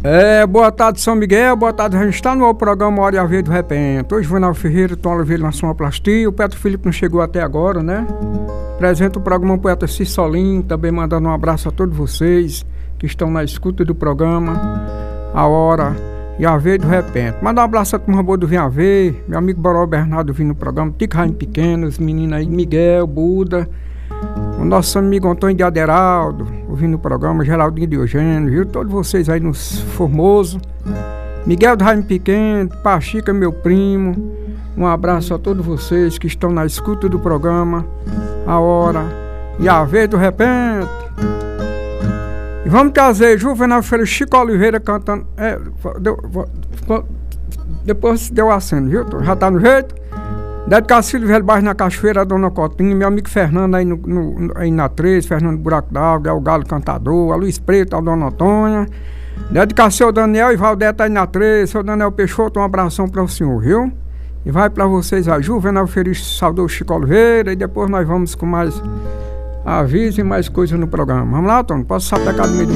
Boa tarde, São Miguel, boa tarde. A gente está no programa Hora e a Vez do Repente. Hoje, Vanal Ferreira, Tom Oliveira na sonoplastia. O Petro Felipe não chegou até agora, né? Apresenta o programa Poeta Cissolim, também mandando um abraço a todos vocês que estão na escuta do programa A Hora e a Vez do Repente. Manda um abraço a turma boa do Vinha Ver, meu amigo Boró Bernardo vindo no programa, Tico Rainho Pequeno, os meninos aí, Miguel, Buda, o nosso amigo Antônio de Aderaldo, ouvindo o programa, Geraldinho Diogênio, viu? Todos vocês aí nos Formoso, Miguel do Rainho Pequeno, Pachica, meu primo. Um abraço a todos vocês que estão na escuta do programa A Hora e a Vez do Repente. E vamos trazer Juvenal Ferreira, Chico Oliveira cantando. Depois deu aceno, viu? Já tá no jeito? Dede Cacilho Velho Baixo na Cachoeira, a Dona Cotinha, meu amigo Fernando aí, aí na 13, Fernando Buraco d'Água, é o Galo Cantador, a Luiz Preto, a Dona Antônia. Dede Cacilho Daniel e Valdeta aí na 13, seu Daniel Peixoto, um abração para o senhor, viu? E vai para vocês a Juvenal Ferreira, saudou Chico Oliveira, e depois nós vamos com mais aviso e mais coisa no programa. Vamos lá, Tom? Posso sapecar do meio do